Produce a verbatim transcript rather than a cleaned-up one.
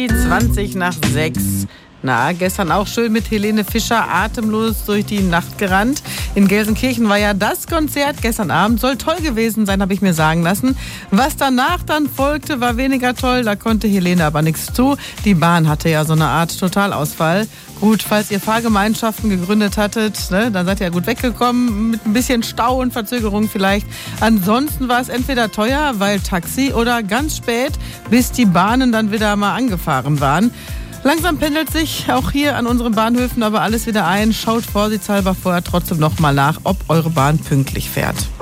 zwanzig nach sechs. Na, gestern auch schön mit Helene Fischer atemlos durch die Nacht gerannt. In Gelsenkirchen war ja das Konzert gestern Abend. Soll toll gewesen sein, habe ich mir sagen lassen. Was danach dann folgte, war weniger toll. Da konnte Helene aber nichts zu. Die Bahn hatte ja so eine Art Totalausfall. Gut, falls ihr Fahrgemeinschaften gegründet hattet, ne, dann seid ihr ja gut weggekommen. Mit ein bisschen Stau und Verzögerung vielleicht. Ansonsten war es entweder teuer, weil Taxi, oder ganz spät, bis die Bahnen dann wieder mal angefahren waren. Langsam pendelt sich auch hier an unseren Bahnhöfen aber alles wieder ein. Schaut vorsichtshalber vorher trotzdem noch mal nach, ob eure Bahn pünktlich fährt.